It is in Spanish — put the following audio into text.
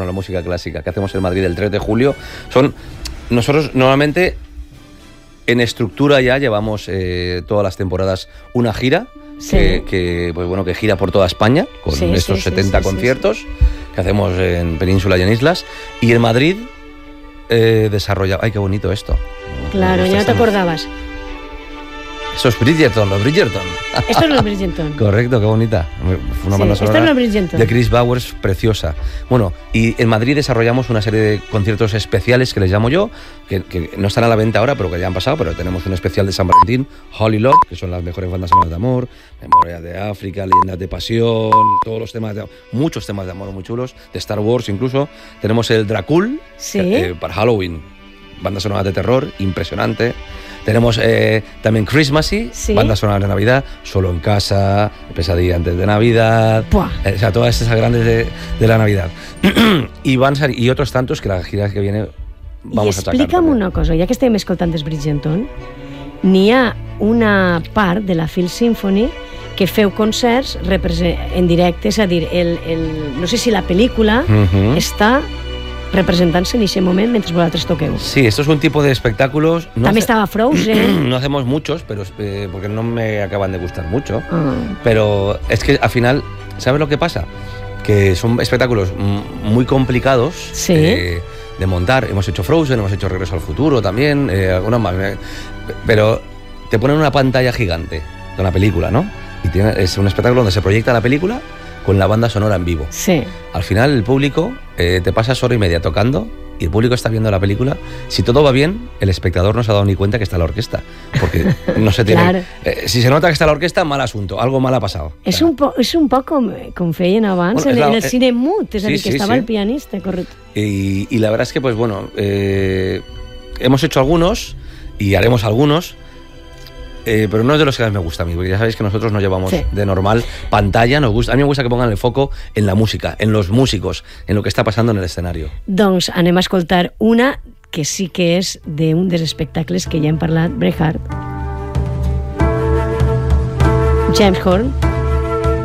torno a la música clásica que hacemos en Madrid el 3 de julio. Nosotros normalmente en estructura ya llevamos todas las temporadas una gira que gira por toda España con estos 70 conciertos que hacemos en Península y en Islas. Y en Madrid desarrolla... ¡Ay, qué bonito esto! Claro, ya no te acordabas. Eso es Bridgerton, los Bridgerton. Esto es los Bridgerton. Correcto, qué bonita. Una banda sonora de Chris Bowers, preciosa. Bueno, y en Madrid desarrollamos una serie de conciertos especiales que les llamo yo, que no están a la venta ahora, pero que ya han pasado, pero tenemos un especial de San Valentín, Holy Love, que son las mejores bandas sonoras de amor, Memoria de África, Leyendas de Pasión, todos los temas muchos temas de amor muy chulos, de Star Wars incluso. Tenemos el Dracul, para Halloween, banda sonora de terror, impresionante. Tenemos también Christmassy, banda sonora de Navidad, Solo en Casa, Pesadilla antes de Navidad, o sea, todas esas grandes de la Navidad. y otros tantos que la gira que viene vamos a sacar. I explica'm una cosa, ja que estem escoltant els Bridgerton, n'hi ha una part de la Phil Symphony que feu concerts en directe, és a dir, no sé si la pel·lícula està representant-se en ese moment mentre vosaltres toqueu. Sí, esto es un tipo de espectáculos... También estaba Frozen. No hacemos muchos, pero porque no me acaban de gustar mucho. Pero es que al final, ¿sabes lo que pasa? Que son espectáculos muy complicados de montar. Hemos hecho Frozen, hemos hecho Regreso al Futuro también, algunas más. Pero te ponen una pantalla gigante de una película, ¿no? Y es un espectáculo donde se proyecta la película con la banda sonora en vivo. Sí. Al final el público te pasas hora y media tocando y el público está viendo la película. Si todo va bien, el espectador no se ha dado ni cuenta que está la orquesta, porque no se tiene... Claro. Si se nota que está la orquesta, mal asunto, algo mal ha pasado. És un poc com feien abans en el cine mut, és a dir, que estava el pianista, correcto. Y la verdad es que, pues bueno, hemos hecho algunos y haremos algunos, pero no es de los que más me gusta a mí, porque ya sabéis que nosotros no llevamos de normal pantalla, a mí me gusta que pongan el foco en la música, en los músicos, en lo que está pasando en el escenario. Doncs anem a escoltar una que sí que és d'un dels espectacles que ja hem parlat, Braveheart. James Horner.